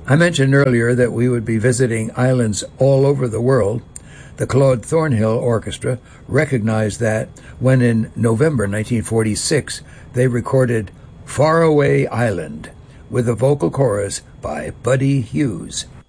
I mentioned earlier that we would be visiting islands all over the world. The Claude Thornhill Orchestra recognized that when in November 1946 they recorded Faraway Island with a vocal chorus by Buddy Hughes.